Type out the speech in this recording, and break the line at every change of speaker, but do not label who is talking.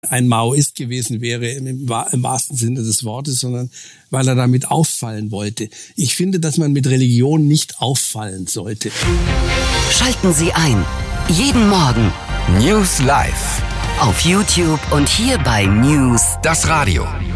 ein Maoist gewesen wäre im wahrsten Sinne des Wortes, sondern weil er damit auffallen wollte. Ich finde, dass man mit Religion nicht auffallen sollte.
Schalten Sie ein. Jeden Morgen.
News Live.
Auf YouTube und hier bei News.
Das Radio.